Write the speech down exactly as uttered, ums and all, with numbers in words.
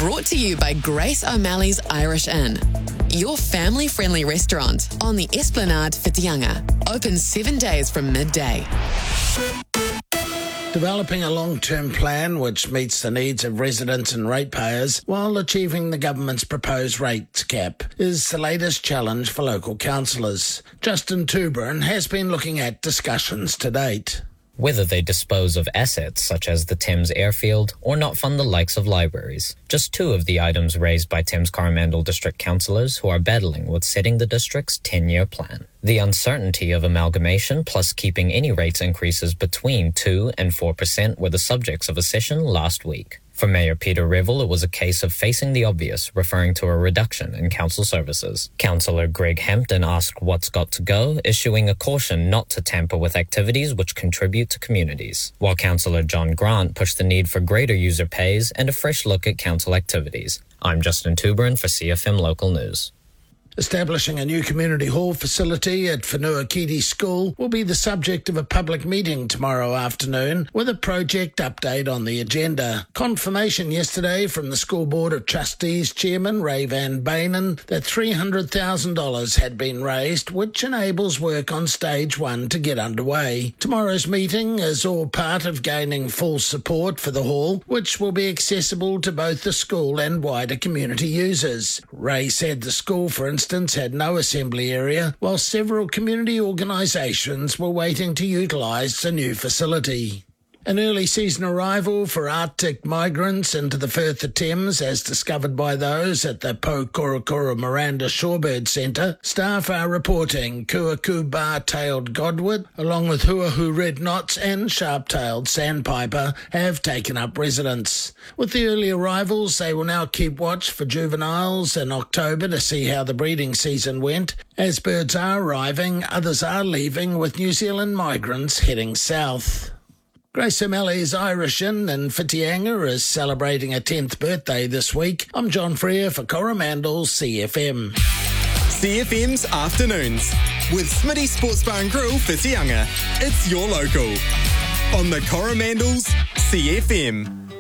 Brought to you by Grace O'Malley's Irish Inn, your family-friendly restaurant on the Esplanade Whitianga. Open seven days from midday. Developing a long-term plan which meets the needs of residents and ratepayers while achieving the government's proposed rates cap is the latest challenge for local councillors. Justin Tuberin has been looking at discussions to date. Whether they dispose of assets such as the Thames airfield or not fund the likes of libraries. Just two of the items raised by Thames Coromandel district councillors who are battling with setting the district's ten-year plan. The uncertainty of amalgamation plus keeping any rates increases between two and four percent were the subjects of a session last week. For Mayor Peter Revel, it was a case of facing the obvious, referring to a reduction in council services. Councillor Greg Hampton asked what's got to go, issuing a caution not to tamper with activities which contribute to communities, while Councillor John Grant pushed the need for greater user pays and a fresh look at council activities. I'm Justin Tuberin for C F M Local News. Establishing a new community hall facility at Whenuakidi School will be the subject of a public meeting tomorrow afternoon with a project update on the agenda. Confirmation yesterday from the School Board of Trustees Chairman Ray Van Benen that three hundred thousand dollars had been raised, which enables work on stage one to get underway. Tomorrow's meeting is all part of gaining full support for the hall, which will be accessible to both the school and wider community users. Ray said the school, for instance, had no assembly area, while several community organisations were waiting to utilise the new facility. An early season arrival for Arctic migrants into the Firth of Thames, as discovered by those at the Pokorokoro Miranda Shorebird Centre. Staff are reporting Kuaku bar-tailed godwit, along with huahu red knots and sharp-tailed sandpiper, have taken up residence. With the early arrivals, they will now keep watch for juveniles in October to see how the breeding season went. As birds are arriving, others are leaving, with New Zealand migrants heading south. Grace O'Malley's Irish Inn in Whitianga is celebrating a tenth birthday this week. I'm John Freer for Coromandel's C F M. C F M's Afternoons with Smitty Sports Bar and Grill Whitianga. It's your local on the Coromandel's C F M.